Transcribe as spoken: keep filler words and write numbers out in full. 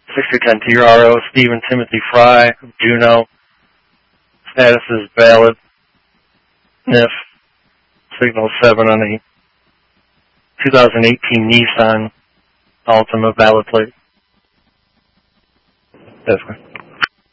sixty ten T R O, Stephen Timothy Fry, Juneau. Status is valid. N I F, signal seven on a two thousand eighteen Nissan Altima valid plate. That's fine.